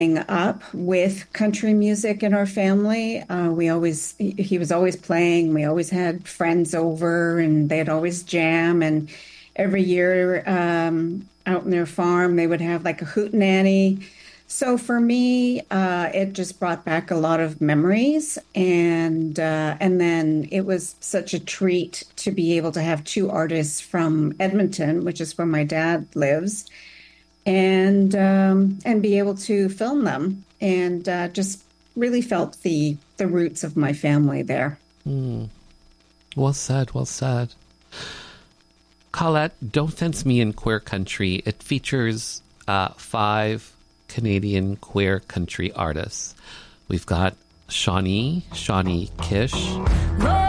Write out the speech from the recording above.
up with country music in our family. He was always playing. We always had friends over and they'd always jam. And every year, out in their farm, they would have like a hootenanny. So for me, it just brought back a lot of memories, and then it was such a treat to be able to have two artists from Edmonton, which is where my dad lives, and be able to film them, and just really felt the roots of my family there. Hmm. Well said, well said. Colette, Don't Fence Me in Queer Country. It features five Canadian queer country artists. We've got Shawnee Kish,